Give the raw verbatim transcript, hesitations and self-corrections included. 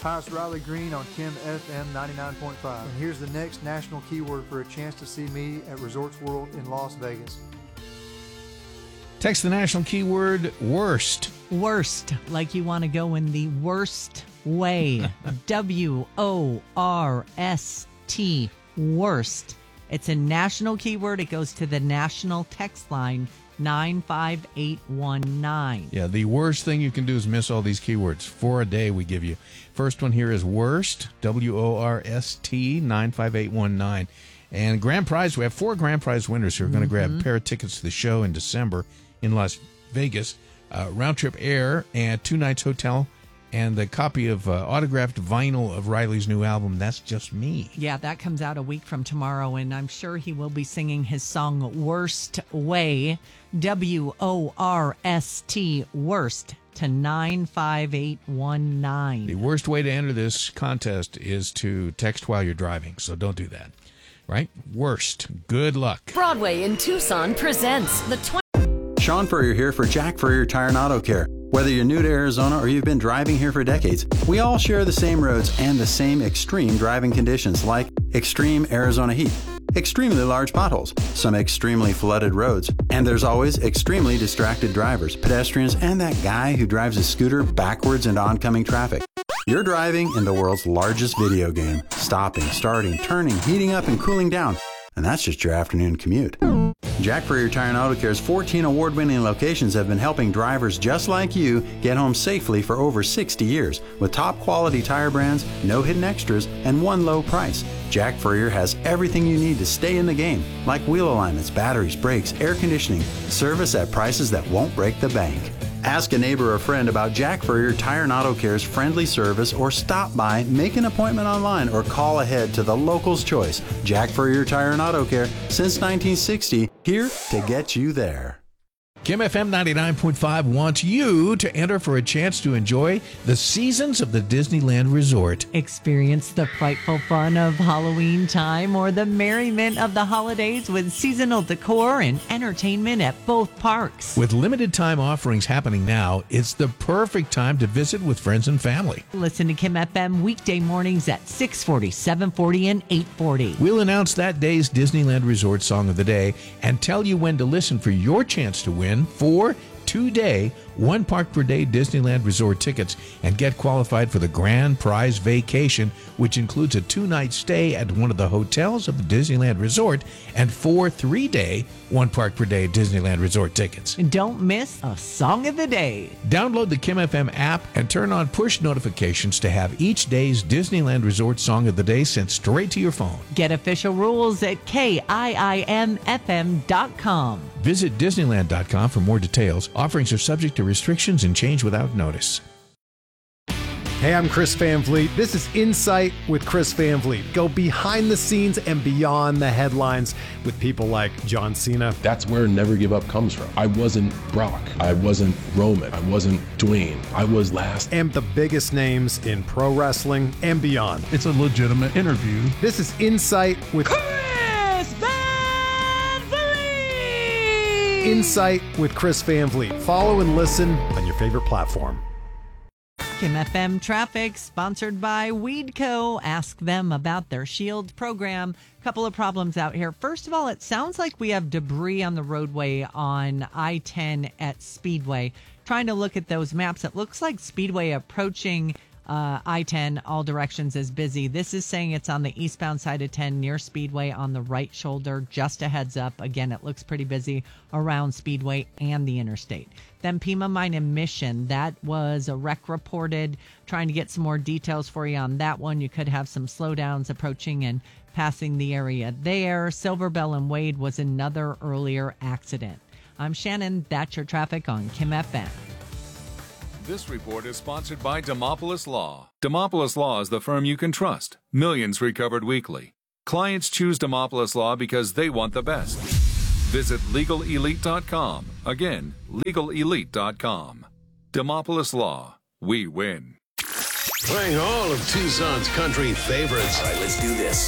Hi, it's Riley Green on Kim F M ninety-nine point five. And here's the next national keyword for a chance to see me at Resorts World in Las Vegas. Text the national keyword worst. Worst, like you want to go in the worst way. W O R S T, worst. It's a national keyword. It goes to the national text line nine five eight one nine. Yeah, the worst thing you can do is miss all these keywords. For a day we give you. First one here is worst, W O R S T, nine five eight one nine. And grand prize, we have four grand prize winners who are going to Mm-hmm. grab a pair of tickets to the show in December in Las Vegas. Uh, round trip air and two nights hotel and the copy of uh, autographed vinyl of Riley's new album, That's Just Me. Yeah, that comes out a week from tomorrow, and I'm sure he will be singing his song Worst Way, W O R S T, worst, to nine five eight one nine. The worst way to enter this contest is to text while you're driving, so don't do that. Right? Worst. Good luck. Broadway in Tucson presents the twenty. Sean Furrier here for Jack Furrier Tire and Auto Care. Whether you're new to Arizona or you've been driving here for decades, we all share the same roads and the same extreme driving conditions like extreme Arizona heat, extremely large potholes, some extremely flooded roads, and there's always extremely distracted drivers, pedestrians, and that guy who drives a scooter backwards into oncoming traffic. You're driving in the world's largest video game, stopping, starting, turning, heating up, and cooling down. And that's just your afternoon commute. Jack Furrier Tire and Auto Care's fourteen award-winning locations have been helping drivers just like you get home safely for over sixty years. With top-quality tire brands, no hidden extras, and one low price. Jack Furrier has everything you need to stay in the game, like wheel alignments, batteries, brakes, air conditioning, service at prices that won't break the bank. Ask a neighbor or friend about Jack Furrier Tire and Auto Care's friendly service, or stop by, make an appointment online, or call ahead to the local's choice. Jack Furrier Tire and Auto Care, since nineteen sixty, here to get you there. Kim F M ninety-nine point five wants you to enter for a chance to enjoy the seasons of the Disneyland Resort. Experience the frightful fun of Halloween time or the merriment of the holidays with seasonal decor and entertainment at both parks. With limited time offerings happening now, it's the perfect time to visit with friends and family. Listen to Kim F M weekday mornings at six forty, seven forty, and eight forty. We'll announce that day's Disneyland Resort Song of the Day and tell you when to listen for your chance to win four two-day, one park per day Disneyland Resort tickets and get qualified for the grand prize vacation, which includes a two-night stay at one of the hotels of the Disneyland Resort and four three-day, one park per day Disneyland Resort tickets. And don't miss a Song of the Day. Download the Kim F M app and turn on push notifications to have each day's Disneyland Resort Song of the Day sent straight to your phone. Get official rules at K I I M F M dot com. Visit Disneyland dot com for more details. Offerings are subject to restrictions and change without notice. Hey, I'm Chris Van Vliet. This is Insight with Chris Van Vliet. Go behind the scenes and beyond the headlines with people like John Cena. That's where Never Give Up comes from. I wasn't Brock. I wasn't Roman. I wasn't Dwayne. I was last. And the biggest names in pro wrestling and beyond. It's a legitimate interview. This is Insight with Chris Van Vliet! Insight with Chris Van Vliet. Follow and listen on your favorite platform. Kim F M Traffic, sponsored by Weedco. Ask them about their Shield program. Couple of problems out here. First of all, it sounds like we have debris on the roadway on I ten at Speedway. Trying to look at those maps, it looks like Speedway approaching uh, I ten, all directions, is busy. This is saying it's on the eastbound side of ten near Speedway on the right shoulder. Just a heads up. Again, it looks pretty busy around Speedway and the interstate. Then Pima Mine and Mission, that was a wreck reported. Trying to get some more details for you on that one. You could have some slowdowns approaching and passing the area there. Silver Bell and Wade was another earlier accident. I'm Shannon. That's your traffic on Kim F M. This report is sponsored by Demopolis Law. Demopolis Law is the firm you can trust. Millions recovered weekly. Clients choose Demopolis Law because they want the best. Visit legal elite dot com. Again, legal elite dot com. Demopolis Law. We win. Playing all of Tucson's country favorites. All right, let's do this.